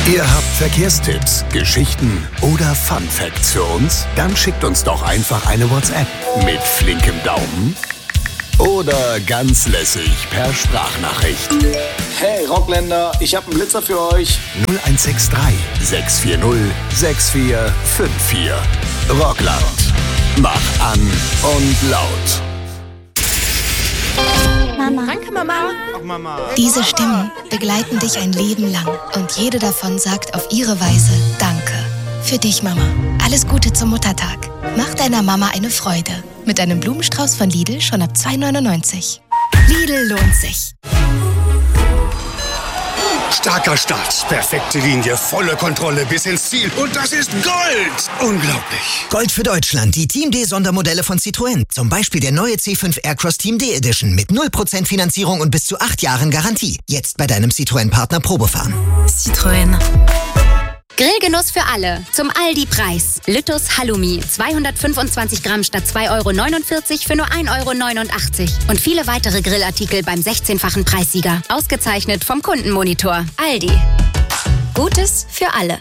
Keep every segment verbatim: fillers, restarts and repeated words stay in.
Ihr habt Verkehrstipps, Geschichten oder Fun Facts für uns? Dann schickt uns doch einfach eine WhatsApp mit flinkem Daumen oder ganz lässig per Sprachnachricht. Hey Rockländer, ich hab einen Blitzer für euch. null eins sechs drei sechs vier null sechs vier fünf vier. Rockland. Mach an und laut. Mama. Danke, Mama. Ach, Mama. Diese Stimmen begleiten dich ein Leben lang und jede davon sagt auf ihre Weise Danke. Für dich, Mama. Alles Gute zum Muttertag. Mach deiner Mama eine Freude. Mit einem Blumenstrauß von Lidl schon ab zwei neunundneunzig. Lidl lohnt sich. Starker Start, perfekte Linie, volle Kontrolle bis ins Ziel. Und das ist Gold! Unglaublich. Gold für Deutschland, die Team D Sondermodelle von Citroën. Zum Beispiel der neue C fünf Aircross Team D Edition mit null Prozent Finanzierung und bis zu acht Jahren Garantie. Jetzt bei deinem Citroën-Partner Probefahren. Citroën. Grillgenuss für alle. Zum Aldi-Preis. Lüttus Halloumi. zweihundertfünfundzwanzig Gramm statt zwei Euro neunundvierzig für nur ein Euro neunundachtzig. Und viele weitere Grillartikel beim sechzehnfachen Preissieger. Ausgezeichnet vom Kundenmonitor. Aldi. Gutes für alle.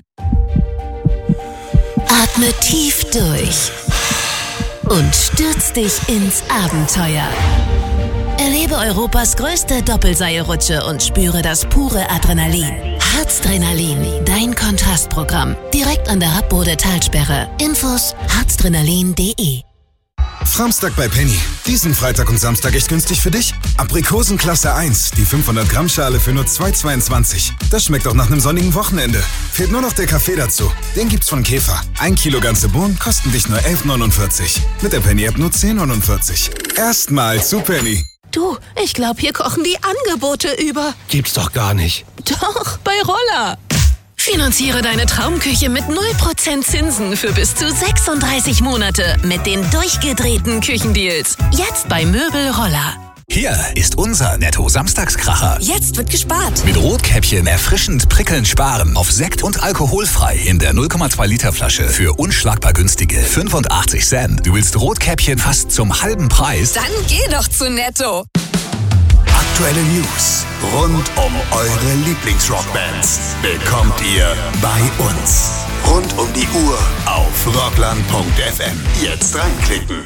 Atme tief durch und stürz dich ins Abenteuer. Erlebe Europas größte Doppelseilrutsche und spüre das pure Adrenalin. Harzdrenalin, dein Kontrastprogramm. Direkt an der Happbode-Talsperre. Infos harzdrenalin punkt de. Samstag bei Penny. Diesen Freitag und Samstag echt günstig für dich? Aprikosen Klasse eins, die fünfhundert Gramm Schale für nur zwei Euro zweiundzwanzig. Das schmeckt auch nach einem sonnigen Wochenende. Fehlt nur noch der Kaffee dazu. Den gibt's von Käfer. Ein Kilo ganze Bohnen kosten dich nur elf Euro neunundvierzig. Mit der Penny-App nur zehn Euro neunundvierzig. Erstmal zu Penny. Du, ich glaube, hier kochen die Angebote über. Gibt's doch gar nicht. Doch, bei Roller. Finanziere deine Traumküche mit null Prozent Zinsen für bis zu sechsunddreißig Monate mit den durchgedrehten Küchendeals. Jetzt bei Möbel Roller. Hier ist unser Netto-Samstagskracher. Jetzt wird gespart. Mit Rotkäppchen erfrischend prickelnd sparen auf Sekt und alkoholfrei in der null Komma zwei Liter Flasche für unschlagbar günstige fünfundachtzig Cent. Du willst Rotkäppchen fast zum halben Preis? Dann geh doch zu Netto. Aktuelle News rund um eure Lieblingsrockbands bekommt ihr bei uns. Rund um die Uhr auf rockland punkt f m. Jetzt reinklicken.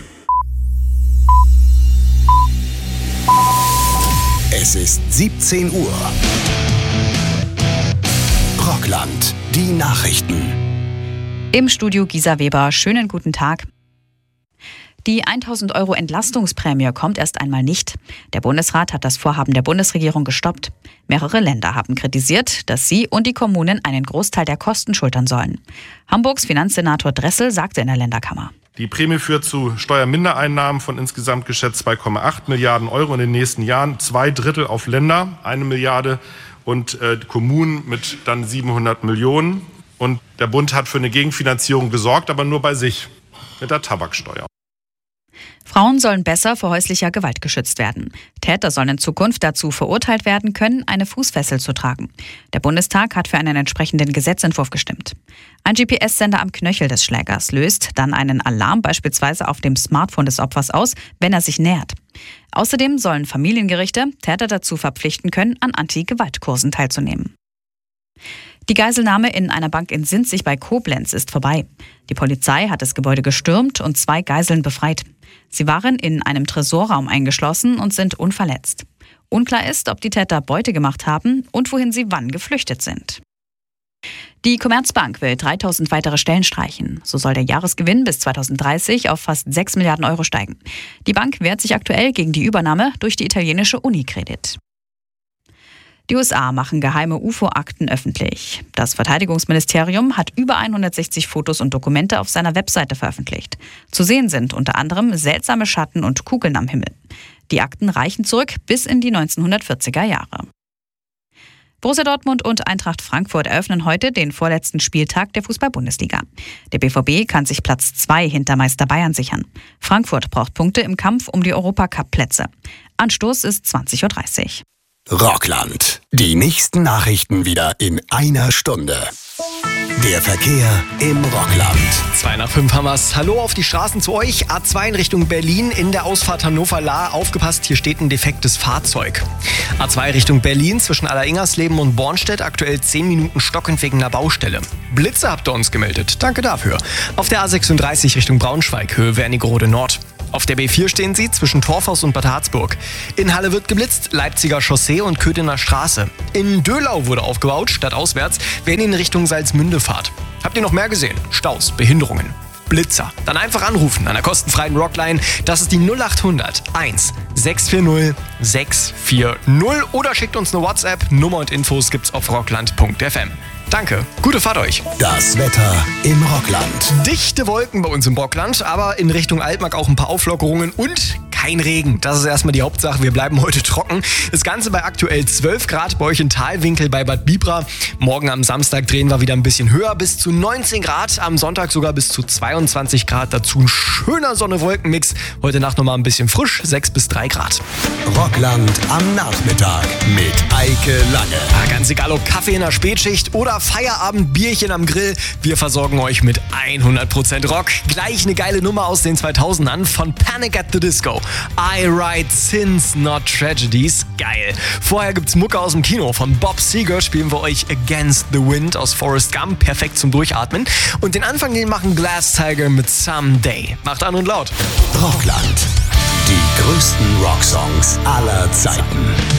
Es ist siebzehn Uhr. Rockland, die Nachrichten. Im Studio Gisa Weber, schönen guten Tag. Die tausend Euro Entlastungsprämie kommt erst einmal nicht. Der Bundesrat hat das Vorhaben der Bundesregierung gestoppt. Mehrere Länder haben kritisiert, dass sie und die Kommunen einen Großteil der Kosten schultern sollen. Hamburgs Finanzsenator Dressel sagte in der Länderkammer: Die Prämie führt zu Steuermindereinnahmen von insgesamt geschätzt zwei Komma acht Milliarden Euro in den nächsten Jahren. Zwei Drittel auf Länder, eine Milliarde und äh, Kommunen mit dann siebenhundert Millionen. Und der Bund hat für eine Gegenfinanzierung gesorgt, aber nur bei sich mit der Tabaksteuer. Frauen sollen besser vor häuslicher Gewalt geschützt werden. Täter sollen in Zukunft dazu verurteilt werden können, eine Fußfessel zu tragen. Der Bundestag hat für einen entsprechenden Gesetzentwurf gestimmt. Ein G P S-Sender am Knöchel des Schlägers löst dann einen Alarm beispielsweise auf dem Smartphone des Opfers aus, wenn er sich nähert. Außerdem sollen Familiengerichte Täter dazu verpflichten können, an Anti-Gewalt-Kursen teilzunehmen. Die Geiselnahme in einer Bank in Sinzig bei Koblenz ist vorbei. Die Polizei hat das Gebäude gestürmt und zwei Geiseln befreit. Sie waren in einem Tresorraum eingeschlossen und sind unverletzt. Unklar ist, ob die Täter Beute gemacht haben und wohin sie wann geflüchtet sind. Die Commerzbank will dreitausend weitere Stellen streichen. So soll der Jahresgewinn bis zweitausenddreißig auf fast sechs Milliarden Euro steigen. Die Bank wehrt sich aktuell gegen die Übernahme durch die italienische Unicredit. Die U S A machen geheime U F O-Akten öffentlich. Das Verteidigungsministerium hat über hundertsechzig Fotos und Dokumente auf seiner Webseite veröffentlicht. Zu sehen sind unter anderem seltsame Schatten und Kugeln am Himmel. Die Akten reichen zurück bis in die neunzehnhundertvierziger Jahre. Borussia Dortmund und Eintracht Frankfurt eröffnen heute den vorletzten Spieltag der Fußball-Bundesliga. Der B V B kann sich Platz zwei hinter Meister Bayern sichern. Frankfurt braucht Punkte im Kampf um die Europacup-Plätze. Anstoß ist zwanzig Uhr dreißig. Rockland. Die nächsten Nachrichten wieder in einer Stunde. Der Verkehr im Rockland. zwei nach fünf haben wir's. Hallo auf die Straßen zu euch. A zwei in Richtung Berlin in der Ausfahrt Hannover-Lahr. Aufgepasst, hier steht ein defektes Fahrzeug. A zwei Richtung Berlin zwischen Alleringers-Leben und Bornstedt. Aktuell zehn Minuten stockend wegen einer Baustelle. Blitze habt ihr uns gemeldet. Danke dafür. Auf der A sechsunddreißig Richtung Braunschweig, Höhe Wernigerode Nord. Auf der B vier stehen sie zwischen Torfhaus und Bad Harzburg. In Halle wird geblitzt, Leipziger Chaussee und Köthener Straße. In Döhlau wurde aufgebaut, stadtauswärts, wenn ihr in Richtung Salzmünde fahrt. Habt ihr noch mehr gesehen? Staus, Behinderungen, Blitzer. Dann einfach anrufen an der kostenfreien Rockline. Das ist die null acht hundert eins sechs vier null sechs vier null oder schickt uns eine WhatsApp. Nummer und Infos gibt's auf rockland punkt f m. Danke, gute Fahrt euch. Das Wetter im Rockland. Dichte Wolken bei uns im Rockland, aber in Richtung Altmark auch ein paar Auflockerungen und kein Regen. Das ist erstmal die Hauptsache, wir bleiben heute trocken. Das Ganze bei aktuell zwölf Grad bei euch in Talwinkel bei Bad Bibra. Morgen am Samstag drehen wir wieder ein bisschen höher, bis zu neunzehn Grad. Am Sonntag sogar bis zu zweiundzwanzig Grad. Dazu ein schöner Sonne-Wolken-Mix. Heute Nacht nochmal ein bisschen frisch, sechs bis drei Grad. Rockland am Nachmittag mit Eike Lange. Ja, ganz egal ob Kaffee in der Spätschicht oder Feierabend, Bierchen am Grill. Wir versorgen euch mit hundert Prozent Rock. Gleich eine geile Nummer aus den zweitausendern von Panic at the Disco. I write sins, not tragedies. Geil. Vorher gibt's Mucke aus dem Kino. Von Bob Seger spielen wir euch Against the Wind aus Forrest Gump. Perfekt zum Durchatmen. Und den Anfang, den machen Glass Tiger mit Someday. Macht an und laut. Rockland. Die größten Rocksongs aller Zeiten.